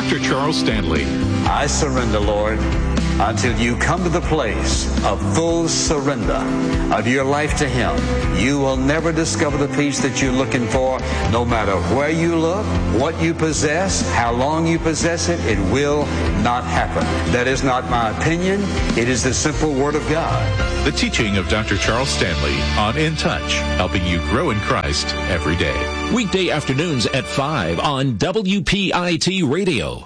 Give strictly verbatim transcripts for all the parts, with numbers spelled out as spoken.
Doctor Charles Stanley. I surrender, Lord, until you come to the place of full surrender of your life to Him. You will never discover the peace that you're looking for, no matter where you look, what you possess, how long you possess it. It will not happen. That is not my opinion. It is the simple Word of God. The teaching of Doctor Charles Stanley on In Touch, helping you grow in Christ every day. Weekday afternoons at five on W P I T Radio.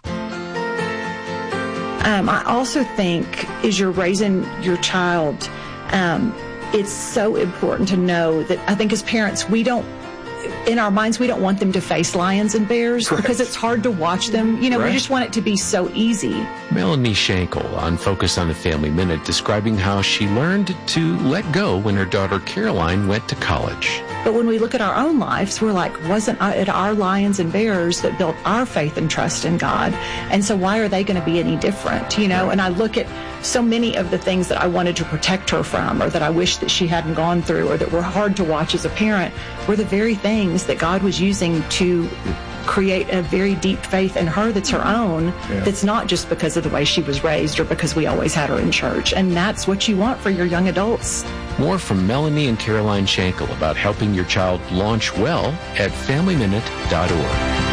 Um, I also think as you're raising your child, um, it's so important to know that I think as parents, we don't, in our minds, we don't want them to face lions and bears right. because it's hard to watch them. You know, right. we just want it to be so easy. Melanie Schenkel on Focus on the Family Minute describing how she learned to let go when her daughter Caroline went to college. But when we look at our own lives, we're like, wasn't it our lions and bears that built our faith and trust in God? And so why are they going to be any different? You know, and I look at so many of the things that I wanted to protect her from, or that I wish that she hadn't gone through, or that were hard to watch as a parent, were the very things that God was using to create a very deep faith in her that's her own, yeah. that's not just because of the way she was raised or because we always had her in church. And that's what you want for your young adults. More from Melanie and Caroline Schenkel about helping your child launch well at family minute dot org.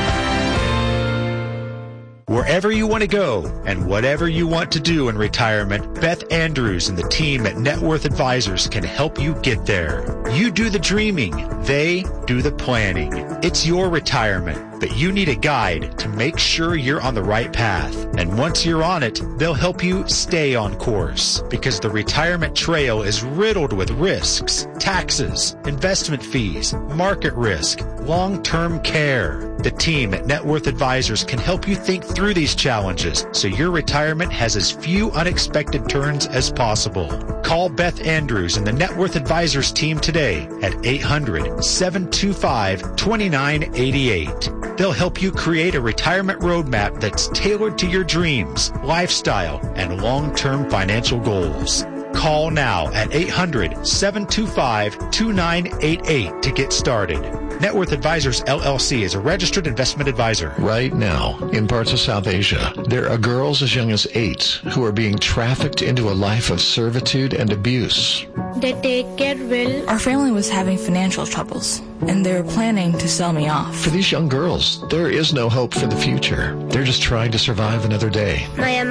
Wherever you want to go and whatever you want to do in retirement, Beth Andrews and the team at Net Worth Advisors can help you get there. You do the dreaming, they do the planning. It's your retirement, but you need a guide to make sure you're on the right path. And once you're on it, they'll help you stay on course, because the retirement trail is riddled with risks, taxes, investment fees, market risk, long-term care. The team at Net Worth Advisors can help you think through these challenges so your retirement has as few unexpected turns as possible. Call Beth Andrews and the Net Worth Advisors team today at eight hundred, seven two five, two nine eight eight. They'll help you create a retirement roadmap that's tailored to your dreams, lifestyle, and long-term financial goals. Call now at eight hundred, seven two five, two nine eight eight to get started. Net Worth Advisors, L L C is a registered investment advisor. Right now, in parts of South Asia, there are girls as young as eight who are being trafficked into a life of servitude and abuse. They take care well. Our family was having financial troubles, and they were planning to sell me off. For these young girls, there is no hope for the future. They're just trying to survive another day.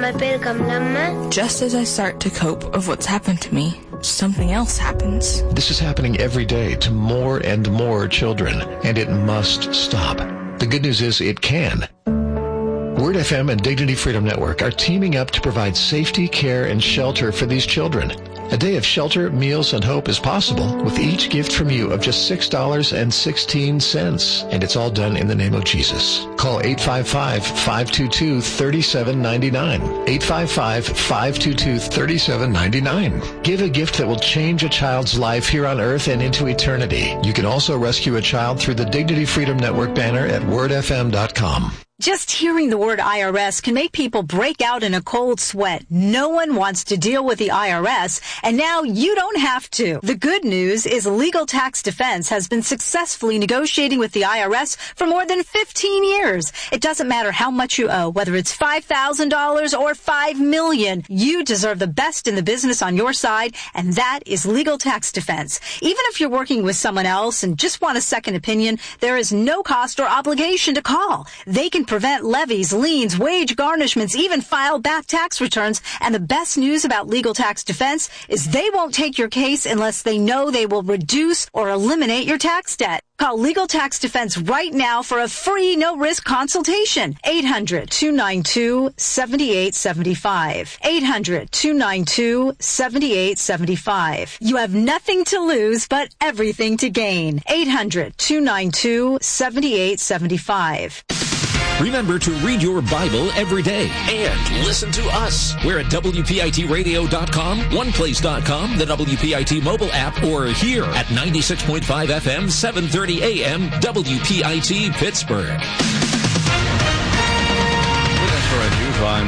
Just as I start to cope of what's happened to me, something else happens. This is happening every day to more and more children, and it must stop. The good news is it can. Word F M and Dignity Freedom Network are teaming up to provide safety, care, and shelter for these children. A day of shelter, meals, and hope is possible with each gift from you of just six dollars and sixteen cents. And it's all done in the name of Jesus. Call eight five five, five two two, three seven nine nine. eight five five, five two two, three seven nine nine. Give a gift that will change a child's life here on earth and into eternity. You can also rescue a child through the Dignity Freedom Network banner at word f m dot com. Just hearing the word I R S can make people break out in a cold sweat. No one wants to deal with the I R S, and now you don't have to. The good news is Legal Tax Defense has been successfully negotiating with the I R S for more than fifteen years. It doesn't matter how much you owe, whether it's five thousand dollars or five million dollars. You deserve the best in the business on your side, and that is Legal Tax Defense. Even if you're working with someone else and just want a second opinion, there is no cost or obligation to call. They can prevent levies, liens, wage garnishments, even file back tax returns. And the best news about Legal Tax Defense is they won't take your case unless they know they will reduce or eliminate your tax debt. Call Legal Tax Defense right now for a free, no-risk consultation. eight hundred, two nine two, seven eight seven five. eight hundred, two nine two, seven eight seven five. You have nothing to lose but everything to gain. eight hundred, two nine two, seven eight seven five. Remember to read your Bible every day and listen to us. We're at W P I T radio dot com, one place dot com, the W P I T mobile app, or here at ninety-six point five F M, seven thirty A M, W P I T Pittsburgh. With us for a Newsline Ball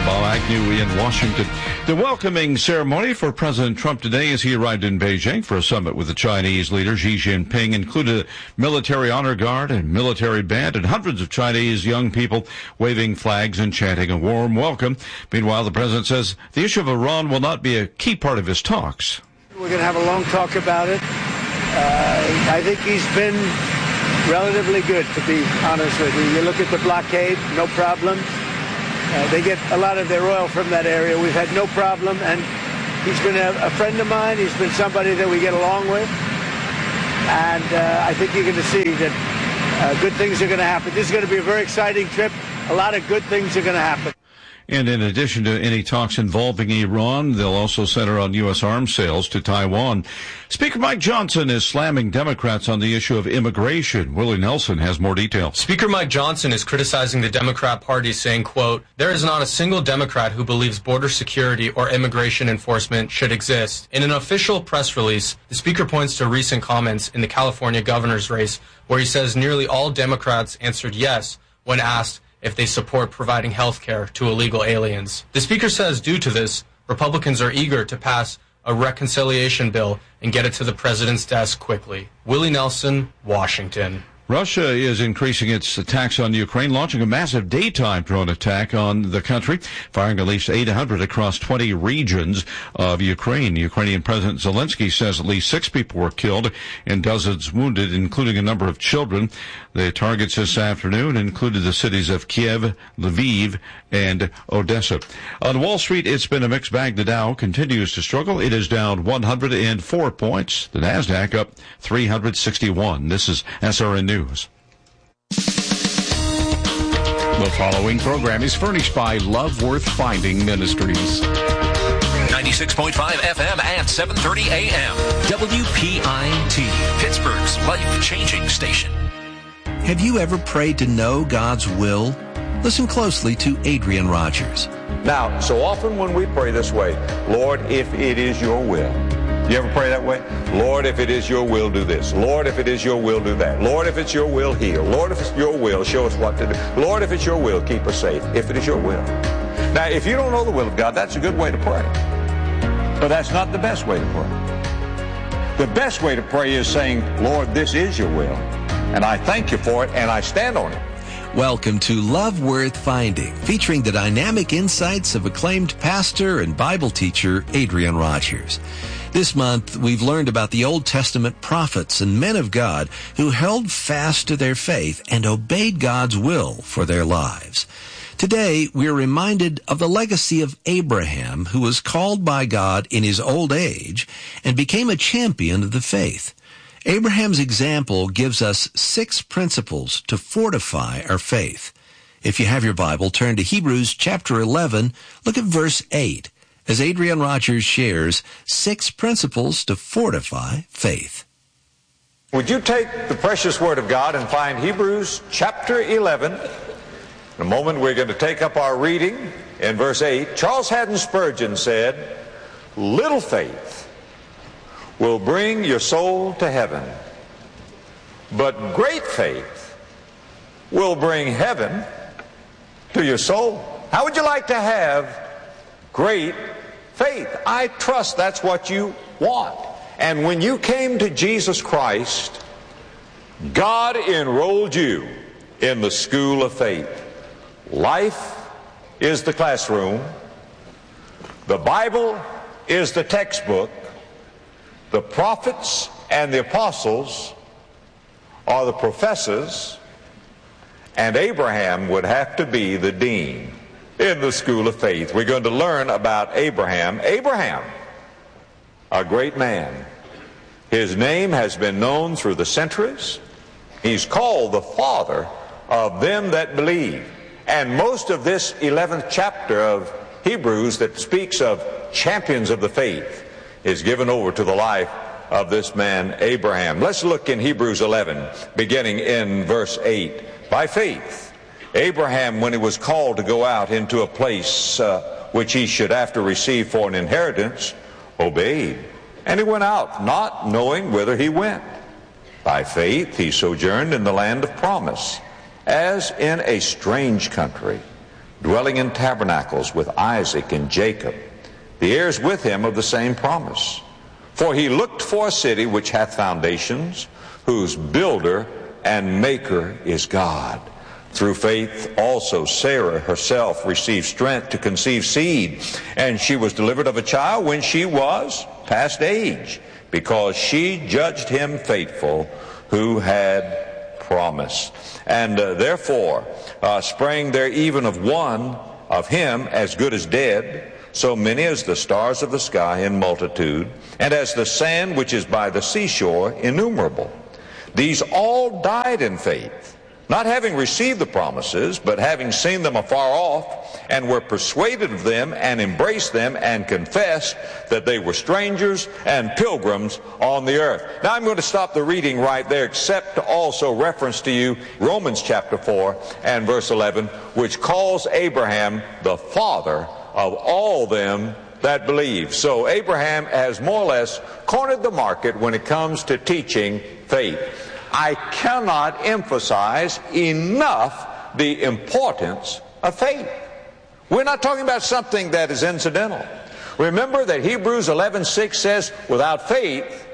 new in Washington. The welcoming ceremony for President Trump today as he arrived in Beijing for a summit with the Chinese leader Xi Jinping included a military honor guard and military band and hundreds of Chinese young people waving flags and chanting a warm welcome. Meanwhile, the president says the issue of Iran will not be a key part of his talks. We're going to have a long talk about it. Uh, I think he's been relatively good, to be honest with you. You look at the blockade, no problem. Uh, they get a lot of their oil from that area. We've had no problem, and he's been a, a friend of mine. He's been somebody that we get along with, and uh, I think you're going to see that uh, good things are going to happen. This is going to be a very exciting trip. A lot of good things are going to happen. And in addition to any talks involving Iran, they'll also center on U S arms sales to Taiwan. Speaker Mike Johnson is slamming Democrats on the issue of immigration. Willie Nelson has more details. Speaker Mike Johnson is criticizing the Democrat Party, saying, quote, "There is not a single Democrat who believes border security or immigration enforcement should exist." In an official press release, the speaker points to recent comments in the California governor's race, where he says nearly all Democrats answered yes when asked if they support providing health care to illegal aliens. The speaker says due to this, Republicans are eager to pass a reconciliation bill and get it to the president's desk quickly. Willie Nelson, Washington. Russia is increasing its attacks on Ukraine, launching a massive daytime drone attack on the country, firing at least eight hundred across twenty regions of Ukraine. Ukrainian President Zelensky says at least six people were killed and dozens wounded, including a number of children. The targets this afternoon included the cities of Kiev, Lviv, and Odessa. On Wall Street, it's been a mixed bag. The Dow continues to struggle. It is down one hundred four points. The Nasdaq up three hundred sixty-one. This is S R N News. The following program is furnished by Love Worth Finding Ministries. ninety-six point five F M at seven thirty A M. W P I T, Pittsburgh's life-changing station. Have you ever prayed to know God's will? Listen closely to Adrian Rogers. Now, so often when we pray this way, Lord, if it is your will. You ever pray that way? Lord, if it is your will, do this. Lord, if it is your will, do that. Lord, if it's your will, heal. Lord, if it's your will, show us what to do. Lord, if it's your will, keep us safe. If it is your will. Now, if you don't know the will of God, that's a good way to pray. But that's not the best way to pray. The best way to pray is saying, Lord, this is your will. And I thank you for it, and I stand on it. Welcome to Love Worth Finding, featuring the dynamic insights of acclaimed pastor and Bible teacher Adrian Rogers. This month, we've learned about the Old Testament prophets and men of God who held fast to their faith and obeyed God's will for their lives. Today, we're reminded of the legacy of Abraham, who was called by God in his old age and became a champion of the faith. Abraham's example gives us six principles to fortify our faith. If you have your Bible, turn to Hebrews chapter eleven, look at verse eight, as Adrian Rogers shares six principles to fortify faith. Would you take the precious Word of God and find Hebrews chapter eleven? In a moment we're going to take up our reading in verse eight. Charles Haddon Spurgeon said, "Little faith will bring your soul to heaven, but great faith will bring heaven to your soul." How would you like to have great faith? I trust that's what you want. And when you came to Jesus Christ, God enrolled you in the school of faith. Life is the classroom. The Bible is the textbook. The prophets and the apostles are the professors, and Abraham would have to be the dean in the school of faith. We're going to learn about Abraham. Abraham, a great man. His name has been known through the centuries. He's called the father of them that believe. And most of this eleventh chapter of Hebrews that speaks of champions of the faith is given over to the life of this man Abraham. Let's look in Hebrews eleven, beginning in verse eight. By faith, Abraham, when he was called to go out into a place uh, which he should after receive for an inheritance, obeyed. And he went out, not knowing whither he went. By faith he sojourned in the land of promise, as in a strange country, dwelling in tabernacles with Isaac and Jacob, the heirs with him of the same promise. For he looked for a city which hath foundations, whose builder and maker is God. Through faith also Sarah herself received strength to conceive seed, and she was delivered of a child when she was past age, because she judged him faithful who had promised. And uh, therefore uh, sprang there even of one of him as good as dead, so many as the stars of the sky in multitude, and as the sand which is by the seashore innumerable. These all died in faith, not having received the promises, but having seen them afar off, and were persuaded of them, and embraced them, and confessed that they were strangers and pilgrims on the earth. Now I'm going to stop the reading right there, except to also reference to you Romans chapter four and verse eleven, which calls Abraham the father of all them that believe. So Abraham has more or less cornered the market when it comes to teaching faith. I cannot emphasize enough the importance of faith. We're not talking about something that is incidental. Remember that Hebrews eleven six says, without faith,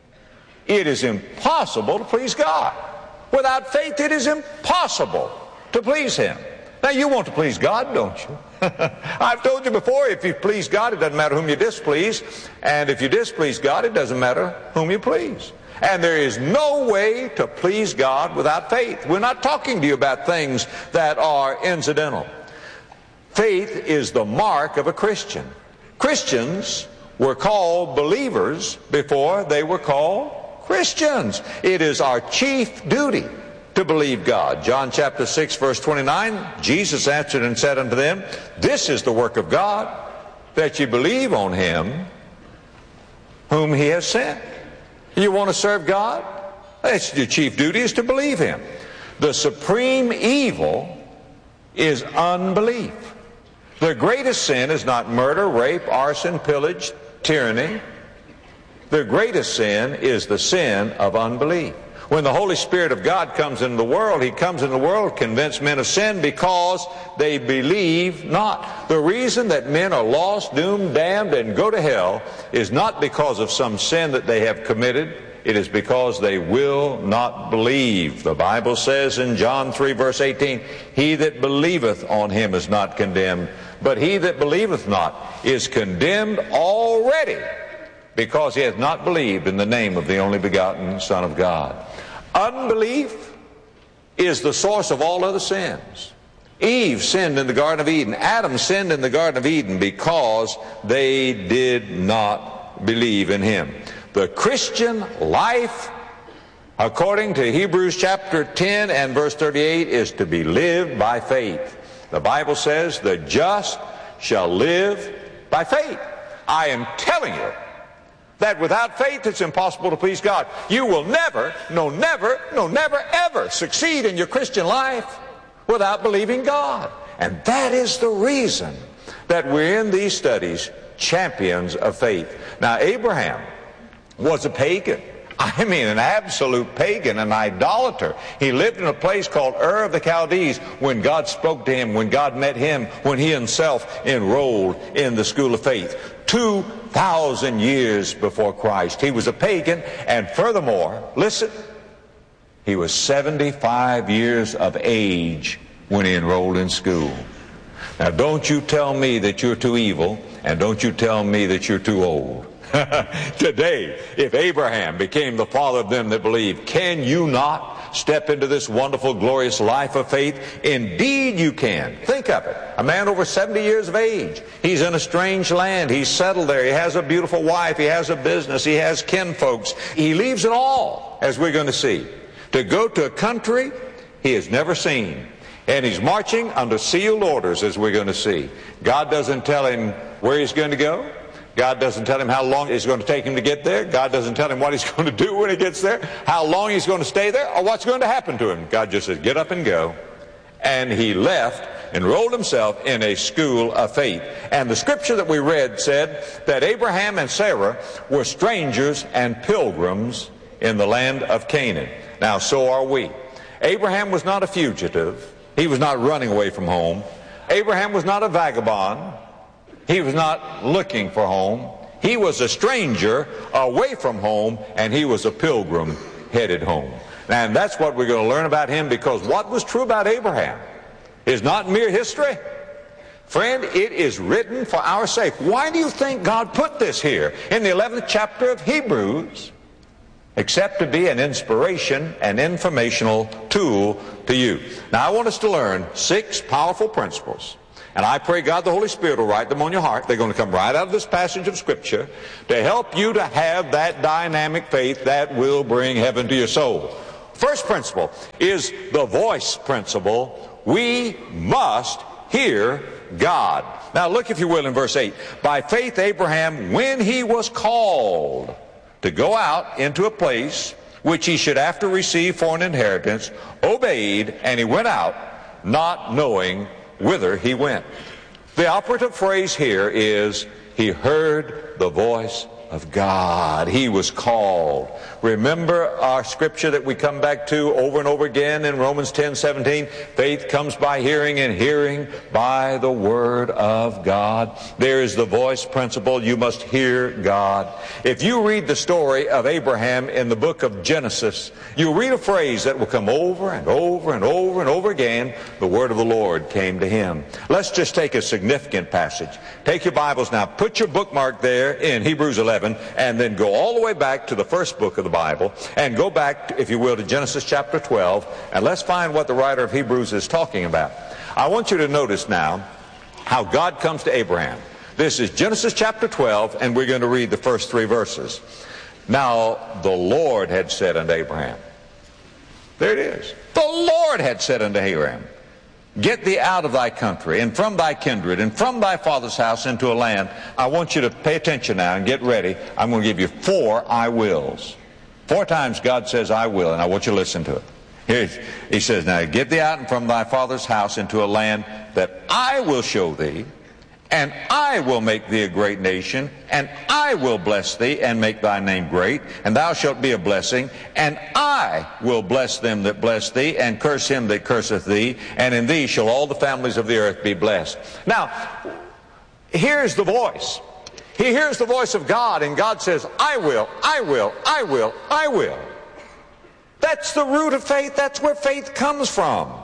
it is impossible to please God. Without faith, it is impossible to please Him. Now, you want to please God, don't you? I've told you before, if you please God, it doesn't matter whom you displease. And if you displease God, it doesn't matter whom you please. And there is no way to please God without faith. We're not talking to you about things that are incidental. Faith is the mark of a Christian. Christians were called believers before they were called Christians. It is our chief duty to believe God. John chapter six verse twenty-nine, Jesus answered and said unto them, this is the work of God, that ye believe on Him whom He has sent. You want to serve God? That's your chief duty, is to believe Him. The supreme evil is unbelief. The greatest sin is not murder, rape, arson, pillage, tyranny. The greatest sin is the sin of unbelief. When the Holy Spirit of God comes into the world, He comes into the world to convince men of sin because they believe not. The reason that men are lost, doomed, damned, and go to hell is not because of some sin that they have committed. It is because they will not believe. The Bible says in John three verse eighteen, he that believeth on Him is not condemned, but he that believeth not is condemned already, because he hath not believed in the name of the only begotten Son of God. Unbelief is the source of all other sins. Eve sinned in the Garden of Eden. Adam sinned in the Garden of Eden because they did not believe in Him. The Christian life, according to Hebrews chapter ten and verse thirty-eight, is to be lived by faith. The Bible says, the just shall live by faith. I am telling you that without faith it's impossible to please God. You will never, no never, no never ever succeed in your Christian life without believing God. And that is the reason that we're in these studies champions of faith. Now, Abraham was a pagan. I mean an absolute pagan, an idolater. He lived in a place called Ur of the Chaldees when God spoke to him, when God met him, when he himself enrolled in the school of faith. Two thousand years before Christ. He was a pagan, and furthermore, listen, he was seventy-five years of age when he enrolled in school. Now, don't you tell me that you're too evil, and don't you tell me that you're too old. Today, if Abraham became the father of them that believe, can you not step into this wonderful, glorious life of faith? Indeed you can. Think of it. A man over seventy years of age. He's in a strange land. He's settled there. He has a beautiful wife. He has a business. He has kinfolks. He leaves it all, as we're going to see, to go to a country he has never seen. And he's marching under sealed orders, as we're going to see. God doesn't tell him where he's going to go. God doesn't tell him how long it's going to take him to get there. God doesn't tell him what he's going to do when he gets there, how long he's going to stay there, or what's going to happen to him. God just says, get up and go. And he left, enrolled himself in a school of faith. And the scripture that we read said that Abraham and Sarah were strangers and pilgrims in the land of Canaan. Now, so are we. Abraham was not a fugitive. He was not running away from home. Abraham was not a vagabond. He was not looking for home. He was a stranger away from home, and he was a pilgrim headed home. And that's what we're going to learn about him, because what was true about Abraham is not mere history. Friend, it is written for our sake. Why do you think God put this here in the eleventh chapter of Hebrews? Except to be an inspiration, an informational tool to you. Now, I want us to learn six powerful principles. And I pray God the Holy Spirit will write them on your heart. They're going to come right out of this passage of Scripture to help you to have that dynamic faith that will bring heaven to your soul. First principle is the voice principle. We must hear God. Now look, if you will, in verse eight. By faith Abraham, when he was called to go out into a place which he should after receive for an inheritance, obeyed, and he went out, not knowing whither he went. The operative phrase here is, he heard the voice of God. He was called. Remember our scripture that we come back to over and over again in Romans ten seventeen. Faith comes by hearing, and hearing by the word of God. There is the voice principle. You must hear God. If you read the story of Abraham in the book of Genesis, you read a phrase that will come over and over and over and over again. The word of the Lord came to him. Let's just take a significant passage. Take your Bibles now. Put your bookmark there in Hebrews eleven, and then go all the way back to the first book of the Bible, and go back, if you will, to Genesis chapter twelve, and let's find what the writer of Hebrews is talking about. I want you to notice now how God comes to Abraham. This is Genesis chapter twelve, and we're going to read the first three verses. Now the Lord had said unto Abraham. There it is. The Lord had said unto Abraham, get thee out of thy country, and from thy kindred, and from thy father's house into a land. I want you to pay attention now and get ready. I'm going to give you four I wills. Four times God says I will, and I want you to listen to it. Here he says, now get thee out and from thy father's house into a land that I will show thee, and I will make thee a great nation, and I will bless thee and make thy name great, and thou shalt be a blessing, and I will bless them that bless thee, and curse him that curseth thee, and in thee shall all the families of the earth be blessed. Now, here's the voice. He hears the voice of God, and God says, I will, I will, I will, I will. That's the root of faith. That's where faith comes from.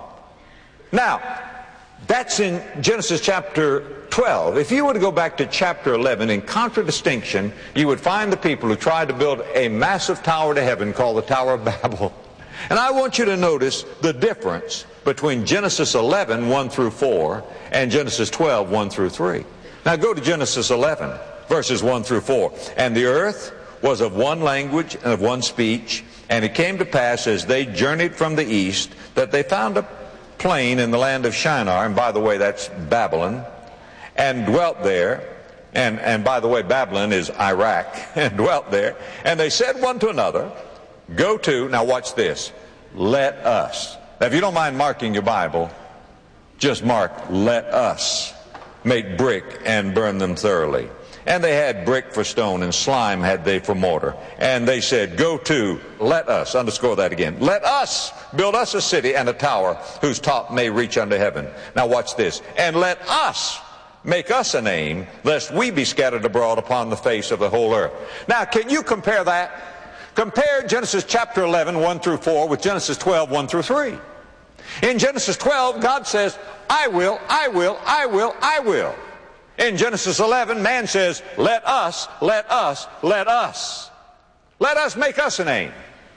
Now, that's in Genesis chapter twelve. If you were to go back to chapter eleven, in contradistinction, you would find the people who tried to build a massive tower to heaven called the Tower of Babel. And I want you to notice the difference between Genesis eleven, one through four, and Genesis twelve, one through three. Now go to Genesis eleven, verses one through four. And the earth was of one language and of one speech, and it came to pass as they journeyed from the east that they found a plain in the land of Shinar, and by the way, that's Babylon, and dwelt there. And, and by the way, Babylon is Iraq, and dwelt there. And they said one to another, go to, now watch this, let us. Now if you don't mind marking your Bible, just mark, let us make brick and burn them thoroughly. And they had brick for stone, and slime had they for mortar. And they said, go to, let us, underscore that again, let us build us a city and a tower whose top may reach unto heaven. Now watch this. And let us make us a name, lest we be scattered abroad upon the face of the whole earth. Now, can you compare that? Compare Genesis chapter eleven, one through four, with Genesis twelve, one through three. In Genesis twelve, God says, I will, I will, I will, I will. In Genesis eleven, man says, let us, let us, let us. Let us make us a name.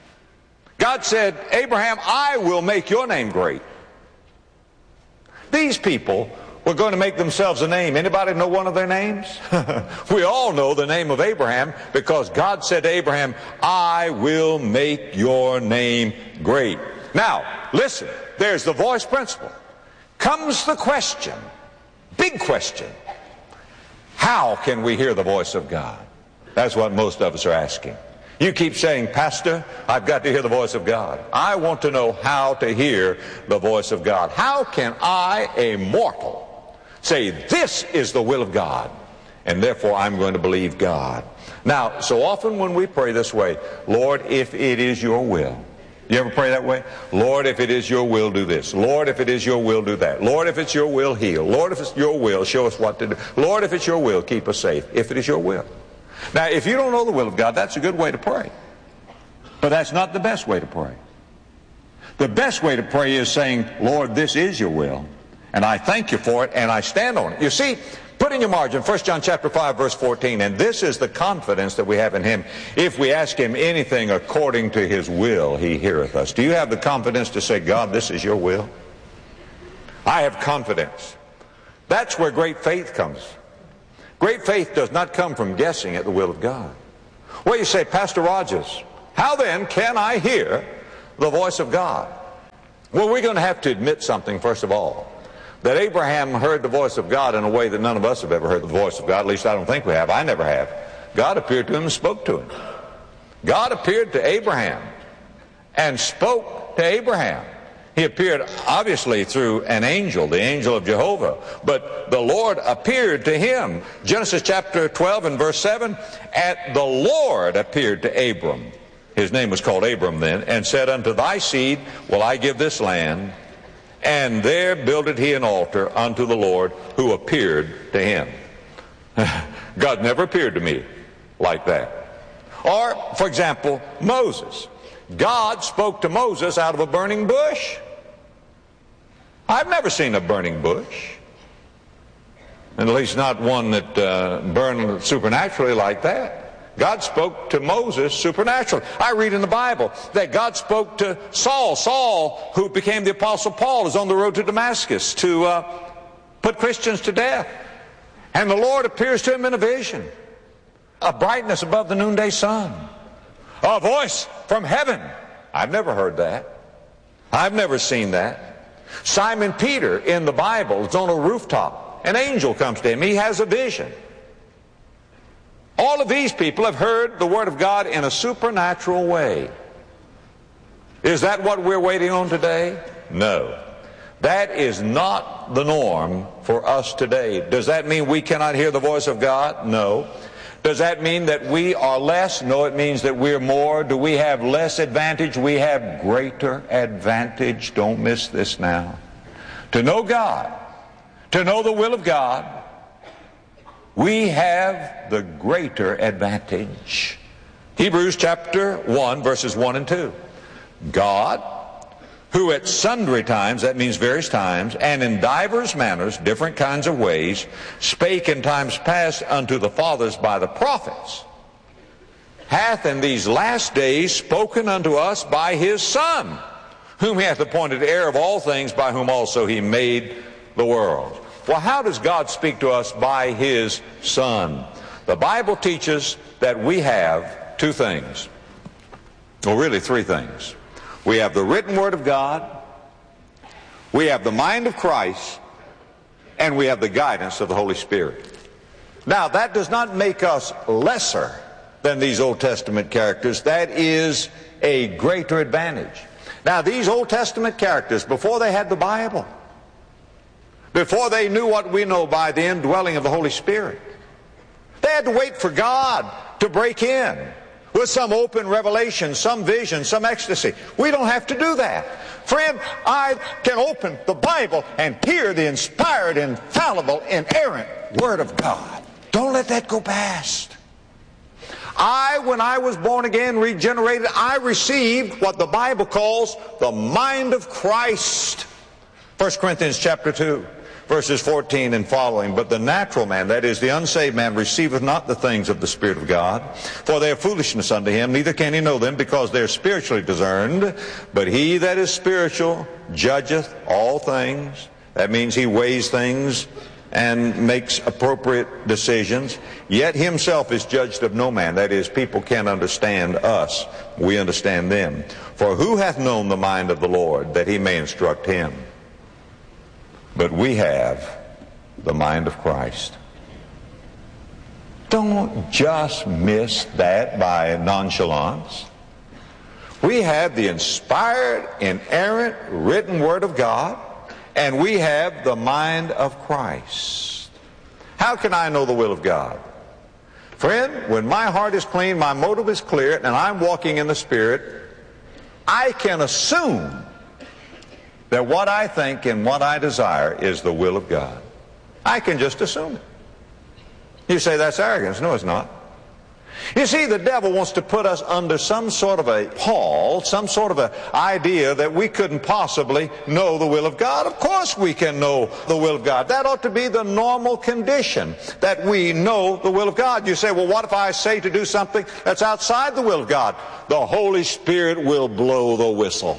God said, Abraham, I will make your name great. These people were going to make themselves a name. Anybody know one of their names? We all know the name of Abraham, because God said to Abraham, I will make your name great. Now, listen, there's the voice principle. Comes the question, big question. How can we hear the voice of God? That's what most of us are asking. You keep saying, Pastor, I've got to hear the voice of God. I want to know how to hear the voice of God. How can I, a mortal, say, this is the will of God, and therefore I'm going to believe God? Now, so often when we pray this way, Lord, if it is your will, You ever pray that way? Lord, if it is your will, do this. Lord, if it is your will, do that. Lord, if it's your will, heal. Lord, if it's your will, show us what to do. Lord, if it's your will, keep us safe. If it is your will. Now, if you don't know the will of God, that's a good way to pray. But that's not the best way to pray. The best way to pray is saying, Lord, this is your will, and I thank you for it, and I stand on it. You see, put in your margin, First John chapter five, verse fourteen, and this is the confidence that we have in him. If we ask him anything according to his will, he heareth us. Do you have the confidence to say, God, this is your will? I have confidence. That's where great faith comes. Great faith does not come from guessing at the will of God. Well, you say, Pastor Rogers, how then can I hear the voice of God? Well, we're going to have to admit something, first of all. That Abraham heard the voice of God in a way that none of us have ever heard the voice of God. At least I don't think we have. I never have. God appeared to him and spoke to him. God appeared to Abraham and spoke to Abraham. He appeared obviously through an angel, the angel of Jehovah. But the Lord appeared to him. Genesis chapter twelve and verse seven, and the Lord appeared to Abram. His name was called Abram then, and said, unto thy seed will I give this land. And there builded he an altar unto the Lord who appeared to him. God never appeared to me like that. Or, for example, Moses. God spoke to Moses out of a burning bush. I've never seen a burning bush. And at least not one that uh, burned supernaturally like that. God spoke to Moses supernaturally. I read in the Bible that God spoke to Saul. Saul, who became the Apostle Paul, is on the road to Damascus to uh, put Christians to death. And the Lord appears to him in a vision. A brightness above the noonday sun. A voice from heaven. I've never heard that. I've never seen that. Simon Peter in the Bible is on a rooftop. An angel comes to him. He has a vision. All of these people have heard the Word of God in a supernatural way. Is that what we're waiting on today? No. That is not the norm for us today. Does that mean we cannot hear the voice of God? No. Does that mean that we are less? No, it means that we're more. Do we have less advantage? We have greater advantage. Don't miss this now. To know God, to know the will of God, we have the greater advantage. Hebrews chapter one, verses one and two. God, who at sundry times, that means various times, and in divers manners, different kinds of ways, spake in times past unto the fathers by the prophets, hath in these last days spoken unto us by his Son, whom he hath appointed heir of all things, by whom also he made the world. Well, how does God speak to us? By his Son. The Bible teaches that we have two things. Well, really three things. We have the written Word of God, we have the mind of Christ, and we have the guidance of the Holy Spirit. Now, that does not make us lesser than these Old Testament characters. That is a greater advantage. Now, these Old Testament characters, before they had the Bible, before they knew what we know by the indwelling of the Holy Spirit, they had to wait for God to break in with some open revelation, some vision, some ecstasy. We don't have to do that. Friend, I can open the Bible and hear the inspired, infallible, inerrant Word of God. Don't let that go past. I, when I was born again, regenerated, I received what the Bible calls the mind of Christ. First Corinthians chapter two. Verses fourteen and following. But the natural man, that is the unsaved man, receiveth not the things of the Spirit of God, for they are foolishness unto him, neither can he know them, because they are spiritually discerned. But he that is spiritual judgeth all things. That means he weighs things and makes appropriate decisions. Yet himself is judged of no man. That is, people can't understand us. We understand them. For who hath known the mind of the Lord, that he may instruct him? But we have the mind of Christ. Don't just miss that by nonchalance. We have the inspired, inerrant, written Word of God, and we have the mind of Christ. How can I know the will of God? Friend, when my heart is clean, my motive is clear, and I'm walking in the Spirit, I can assume that what I think and what I desire is the will of God. I can just assume it. You say that's arrogance. No, it's not. You see, the devil wants to put us under some sort of a pall, some sort of an idea that we couldn't possibly know the will of God. Of course we can know the will of God. That ought to be the normal condition, that we know the will of God. You say, well, what if I say to do something that's outside the will of God? The Holy Spirit will blow the whistle.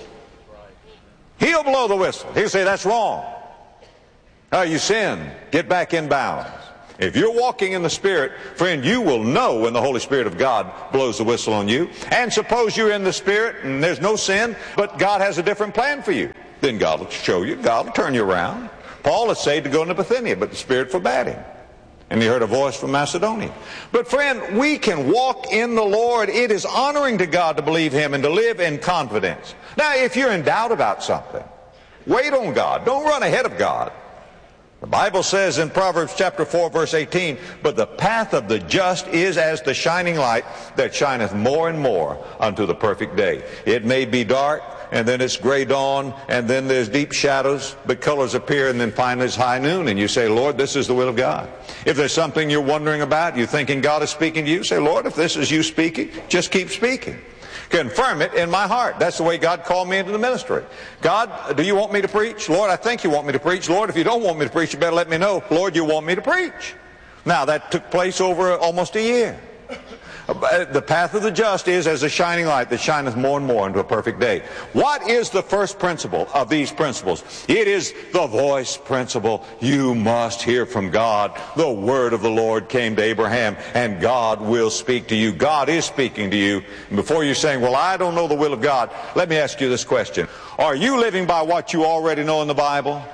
He'll blow the whistle. He'll say, that's wrong. Oh, you sin. Get back in bounds. If you're walking in the Spirit, friend, you will know when the Holy Spirit of God blows the whistle on you. And suppose you're in the Spirit and there's no sin, but God has a different plan for you. Then God will show you. God will turn you around. Paul is saved to go into Bithynia, but the Spirit forbade him. And he heard a voice from Macedonia. But friend, we can walk in the Lord. It is honoring to God to believe Him and to live in confidence. Now, if you're in doubt about something, wait on God. Don't run ahead of God. The Bible says in Proverbs chapter four, verse eighteen, but the path of the just is as the shining light that shineth more and more unto the perfect day. It may be dark, and then it's gray dawn, and then there's deep shadows, but colors appear, and then finally it's high noon, and you say, Lord, this is the will of God. If there's something you're wondering about, you're thinking God is speaking to you, say, Lord, if this is you speaking, just keep speaking. Confirm it in my heart. That's the way God called me into the ministry. God, do you want me to preach? Lord, I think you want me to preach. Lord, if you don't want me to preach, you better let me know. Lord, you want me to preach. Now, that took place over almost a year. The path of the just is as a shining light that shineth more and more into a perfect day. What is the first principle of these principles? It is the voice principle. You must hear from God. The word of the Lord came to Abraham, and God will speak to you. God is speaking to you. And before you're saying, well, I don't know the will of God, let me ask you this question. Are you living by what you already know in the Bible?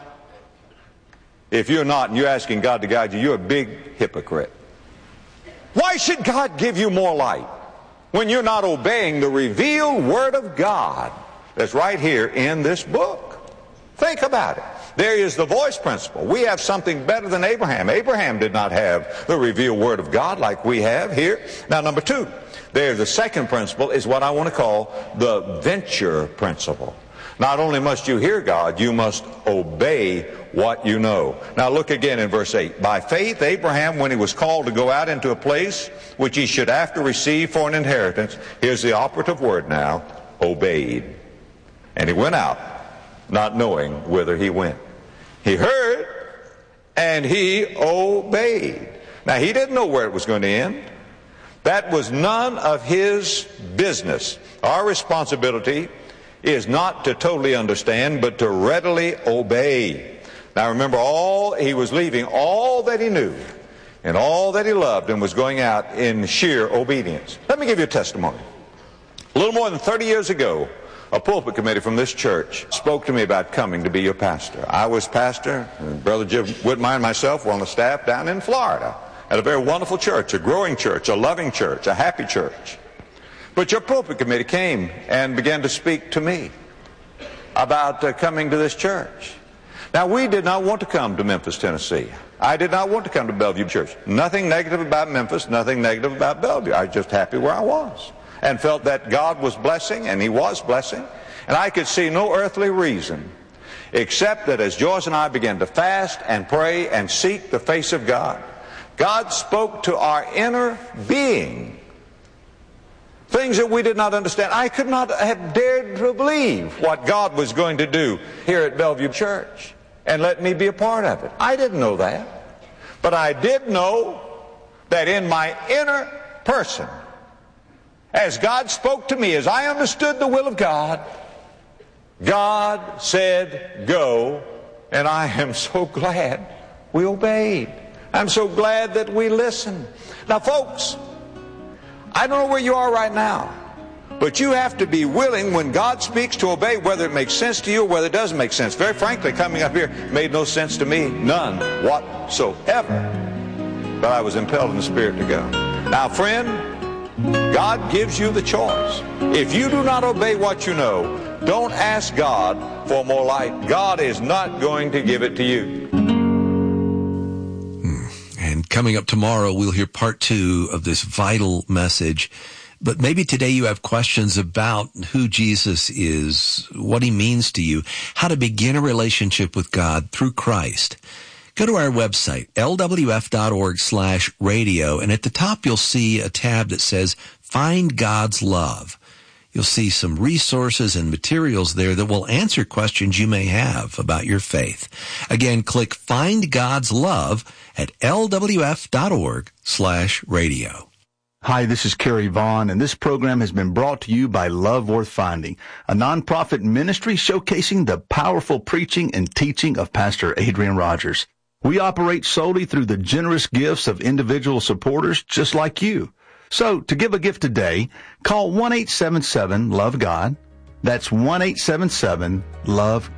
If you're not, and you're asking God to guide you, you're a big hypocrite. Why should God give you more light when you're not obeying the revealed Word of God that's right here in this book? Think about it. There is the voice principle. We have something better than Abraham. Abraham did not have the revealed Word of God like we have here. Now, number two, there's the second principle is what I want to call the venture principle. Not only must you hear God, you must obey what you know. Now look again in verse eight. By faith, Abraham, when he was called to go out into a place which he should after receive for an inheritance, here's the operative word now, obeyed. And he went out, not knowing whither he went. He heard, and he obeyed. Now he didn't know where it was going to end. That was none of his business. Our responsibility is not to totally understand, but to readily obey. Now remember, all he was leaving all that he knew and all that he loved and was going out in sheer obedience. Let me give you a testimony. A little more than thirty years ago, a pulpit committee from this church spoke to me about coming to be your pastor. I was pastor, and Brother Jim Whitmire and myself were on the staff down in Florida at a very wonderful church, a growing church, a loving church, a happy church. But your pulpit committee came and began to speak to me about uh, coming to this church. Now, we did not want to come to Memphis, Tennessee. I did not want to come to Bellevue Church. Nothing negative about Memphis, nothing negative about Bellevue. I was just happy where I was and felt that God was blessing, and He was blessing. And I could see no earthly reason except that as Joyce and I began to fast and pray and seek the face of God, God spoke to our inner being things that we did not understand. I could not have dared to believe what God was going to do here at Bellevue Church and let me be a part of it. I didn't know that. But I did know that in my inner person, as God spoke to me, as I understood the will of God, God said, go, and I am so glad we obeyed. I'm so glad that we listened. Now, folks, I don't know where you are right now, but you have to be willing when God speaks to obey, whether it makes sense to you or whether it doesn't make sense. Very frankly, coming up here made no sense to me, none whatsoever. But I was impelled in the Spirit to go. Now, friend, God gives you the choice. If you do not obey what you know, don't ask God for more light. God is not going to give it to you. And coming up tomorrow, we'll hear part two of this vital message But maybe today you have questions about who Jesus is, what he means to you, how to begin a relationship with God through Christ. Go to our website, L W F dot org slash radio, and at the top you'll see a tab that says Find God's Love. You'll see some resources and materials there that will answer questions you may have about your faith. Again, click Find God's Love at L W F dot org slash radio. Hi, this is Kerry Vaughn, and this program has been brought to you by Love Worth Finding, a nonprofit ministry showcasing the powerful preaching and teaching of Pastor Adrian Rogers. We operate solely through the generous gifts of individual supporters just like you. So, to give a gift today, call one eight seven seven, love God. That's one eight seven seven, love